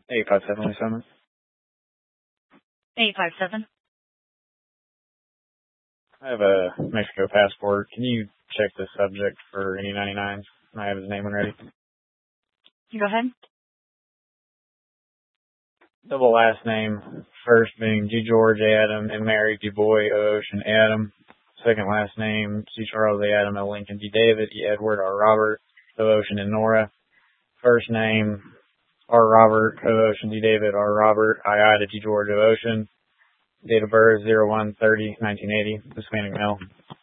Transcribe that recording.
857 Summit. 857. I have a Mexico passport. Can you check the subject for any 99s? I have his name when ready. Go ahead. Double last name. First being G. George Adam and Mary D. Boy O. Ocean Adam. Second last name C. Charles A. Adam O. Lincoln D. David E. Edward R. Robert O. Ocean and Nora. First name R. Robert O. Ocean D. David R. Robert I. to G. George O. Ocean. Date of birth 01/30/1980. Hispanic male.